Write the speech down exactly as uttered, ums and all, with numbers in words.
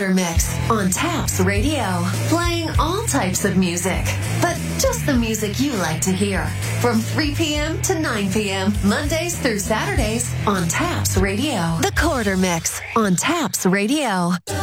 Quarter Mix on Taps Radio. Playing all types of music, but just the music you like to hear. From three p.m. to nine p.m. Mondays through Saturdays on Taps Radio. The Quarter Mix on Taps Radio.